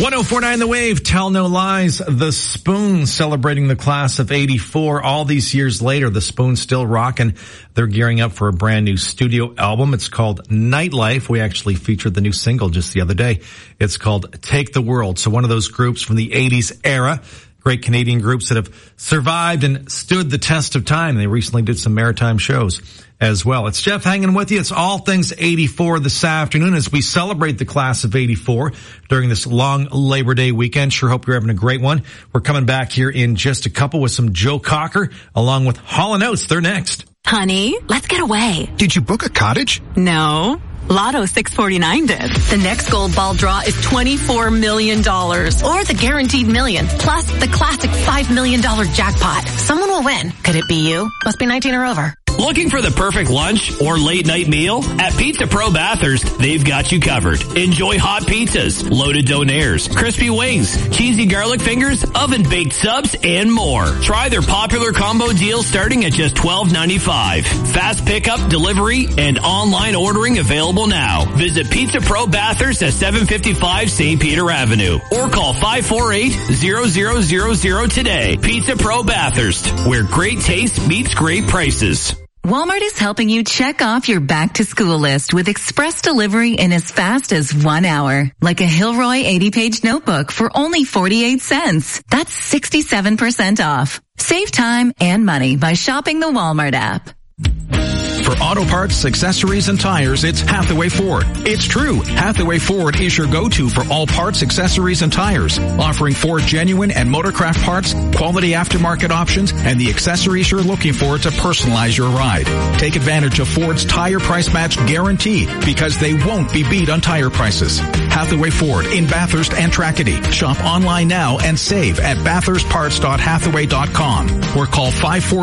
104.9 The Wave, Tell No Lies. The Spoon celebrating the class of 84. All these years later, the Spoon still rocking. They're gearing up for a brand new studio album. It's called Nightlife. We actually featured the new single just the other day. It's called Take the World. So one of those groups from the 80s era. Great Canadian groups that have survived and stood the test of time. They recently did some maritime shows as well. It's Jeff hanging with you. It's all things 84 this afternoon as we celebrate the class of 84 during this long Labor Day weekend. Sure hope you're having a great one. We're coming back here in just a couple with some Joe Cocker along with Hall & Oates. They're next. Honey, let's get away. Did you book a cottage? No. Lotto 649 did. The next gold ball draw is $24 million. Or the guaranteed million. Plus the classic $5 million jackpot. Someone will win. Could it be you? Must be 19 or over. Looking for the perfect lunch or late night meal? At Pizza Pro Bathurst, they've got you covered. Enjoy hot pizzas, loaded donaires, crispy wings, cheesy garlic fingers, oven baked subs, and more. Try their popular combo deal starting at just $12.95. Fast pickup, delivery, and online ordering available now. Visit Pizza Pro Bathurst at 755 St. Peter Avenue or call 548-0000 today. Pizza Pro Bathurst, where great taste meets great prices. Walmart is helping you check off your back-to-school list with express delivery in as fast as 1 hour. Like a Hilroy 80-page notebook for only 48 cents. That's 67% off. Save time and money by shopping the Walmart app. For auto parts, accessories, and tires, it's Hathaway Ford. It's true. Hathaway Ford is your go-to for all parts, accessories, and tires, offering Ford genuine and Motorcraft parts, quality aftermarket options, and the accessories you're looking for to personalize your ride. Take advantage of Ford's tire price match guarantee because they won't be beat on tire prices. Hathaway Ford in Bathurst and Tracadie. Shop online now and save at bathurstparts.hathaway.com or call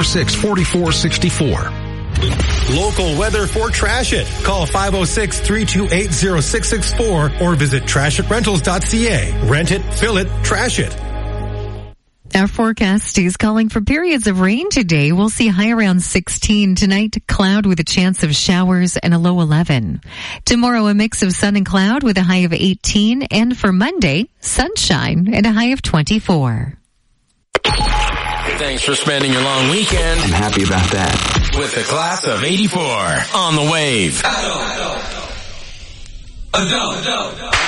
546-4464. Local weather for Trash It. Call 506-328-0664 or visit trashitrentals.ca. Rent it, fill it, trash it. Our forecast is calling for periods of rain today. We'll see high around 16 tonight, cloud with a chance of showers and a low 11. Tomorrow, a mix of sun and cloud with a high of 18. And for Monday, sunshine and a high of 24. Thanks for spending your long weekend. I'm happy about that. With the class of 84 on the Wave. Adult.